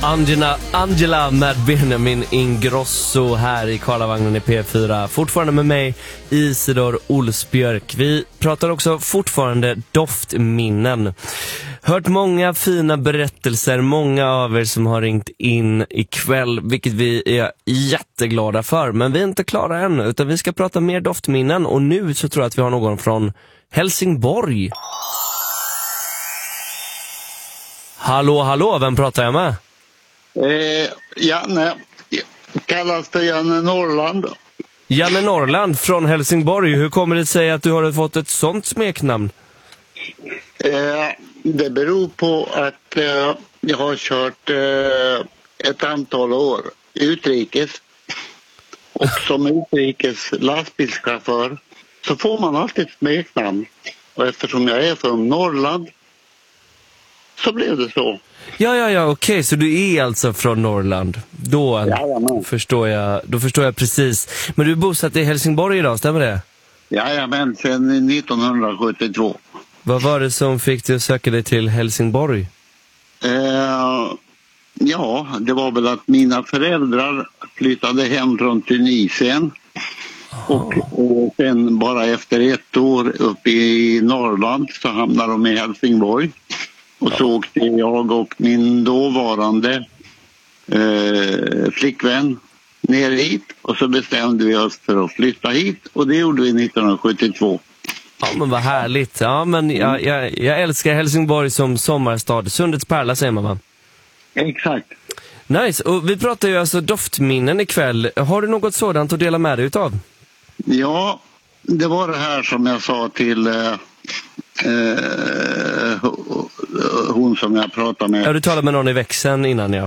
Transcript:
Angela med Benjamin Ingrosso här i Karlavagnen i P4. Fortfarande med mig, Isidor Olsbjörk. Vi pratar också fortfarande doftminnen. Hört många fina berättelser, många av er som har ringt in ikväll, vilket vi är jätteglada för. Men vi är inte klara än, utan vi ska prata mer doftminnen. Och nu så tror jag att vi har någon från Helsingborg. Hallå, vem pratar jag med? Janne, kallas det Janne Norrland. Janne Norrland från Helsingborg. Hur kommer det sig att du har fått ett sånt smeknamn? Det beror på att jag har kört ett antal år utrikes. Och som utrikes lastbilschaufför så får man alltid ett smeknamn. Och eftersom jag är från Norrland så blev det så. Ja, okej. Så du är alltså från Norrland. Då förstår jag precis. Men du är bosatt i Helsingborg idag, stämmer det? Jajamän, sedan 1972. Vad var det som fick dig att söka dig till Helsingborg? Ja, det var väl att mina föräldrar flyttade hem från Tunisien. Och sen bara efter ett år uppe i Norrland så hamnade de i Helsingborg. Och så åkte jag och min dåvarande flickvän ner hit. Och så bestämde vi oss för att flytta hit. Och det gjorde vi 1972. Ja, men vad härligt. Ja, men jag älskar Helsingborg som sommarstad. Sundets pärla säger man, va? Exakt. Nice. Och vi pratar ju alltså doftminnen ikväll. Har du något sådant att dela med dig utav? Ja, det var det här som jag sa till hon som jag pratade med. Ja, du talade med någon i växeln innan, ja.